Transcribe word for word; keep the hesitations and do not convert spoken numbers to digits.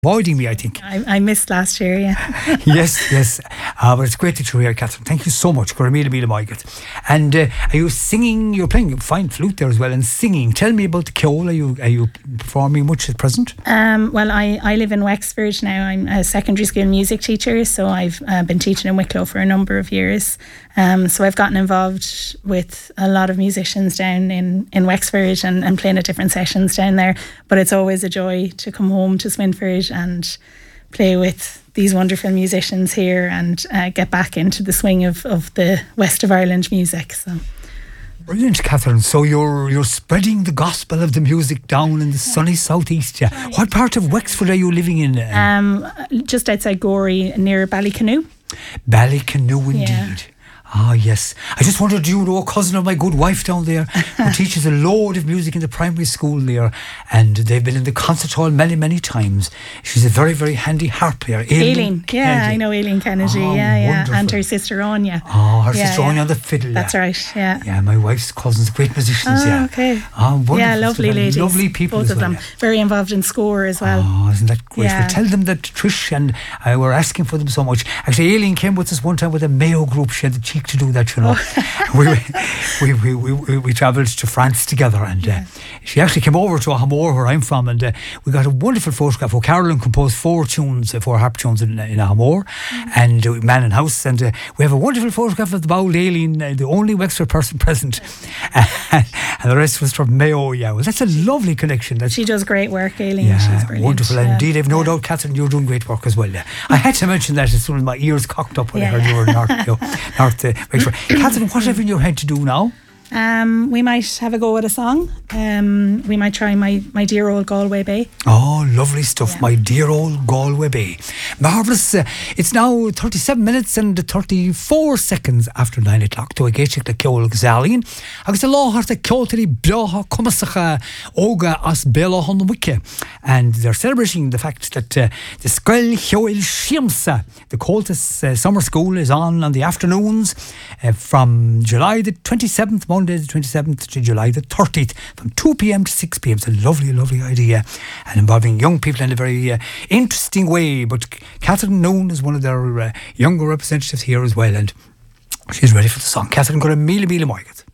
avoiding me, I think. I, I missed last year, yeah. yes, yes. Uh, but it's great that you're here, Catherine. Thank you so much. Mila Mila Maigat. And uh, are you singing? You're playing fine flute there as well and singing. Tell me about the Ceol. Are you, are you performing much at present? Um, well, I, I live in Wexford now. I'm a secondary school music teacher, so I've uh, been teaching in Wicklow for a number of years. Um, so I've gotten involved with a lot of musicians down in, in Wexford and, and playing at different sessions down there. But it's always a joy to come home to Swinford and play with these wonderful musicians here and uh, get back into the swing of, of the West of Ireland music. So brilliant, Catherine. So you're you're spreading the gospel of the music down in the sunny southeast. Yeah. What part of Wexford are you living in? Um, just outside Gorey, near Ballycanoe. Ballycanoe, indeed. Yeah. Ah, yes. I just wondered, do you know a cousin of my good wife down there who teaches a load of music in the primary school there, and they've been in the concert hall many, many times. She's a very, very handy harp player. Aileen, yeah, I know Aileen Kennedy, oh, yeah, yeah. wonderful. And her sister Anya. Oh, her yeah, sister yeah. Anya on the fiddle. That's yeah. right, yeah. Yeah, my wife's cousins, great musicians, oh, yeah. okay. Oh, wonderful. Yeah, lovely stuff. ladies. Lovely people both as of well, them. yeah. Very involved in score as well. Oh, isn't that great? Yeah. Well, tell them that Trish and I were asking for them so much. Actually, Aileen came with us one time with a Mayo group. She had the cheek to do that, you know. we, we, we, we, we, we travelled to France together, and uh, she actually came over to Ahamore, where I'm from, and uh, we got a wonderful photograph. Well, Carolyn composed four tunes, uh, four harp tunes in, in Ahamore, mm-hmm. and uh, Man and House, and uh, we have a wonderful photograph of the bowl Aileen, uh, the only Wexford person present, and the rest was from Mayo. Yeah, well, that's a lovely connection. That's, she does great work, Aileen. Yeah, she's brilliant. Wonderful. Yeah. Indeed, I've no yeah. doubt, Catherine, you're doing great work as well. Yeah. I had to mention that as soon as my ears cocked up when yeah. I heard you were North, you know, North uh, Wexford. Catherine, what have you in your head to do now? Um, we might have a go at a song. Um, we might try my, my dear old Galway Bay. Oh, lovely stuff. Yeah. My dear old Galway Bay. Marvellous. Uh, it's now thirty-seven minutes and thirty-four seconds after nine o'clock to a géisteach le Ceol Gazalian. Agus a láthart a ceoltarí bleacha cumasacha óga as béla hon wicke. And they're celebrating the fact that uh, the Scoil Cheol Siamsa, the Coltis uh, Summer School, is on on the afternoons uh, from July the twenty-seventh, Monday the twenty-seventh to July the thirtieth, from two p.m. to six p.m. It's a lovely, lovely idea, and involving young people in a very uh, interesting way. But Catherine Noon is one of their uh, younger representatives here as well, and she's ready for the song. Catherine, go to Mila Mila Maigat.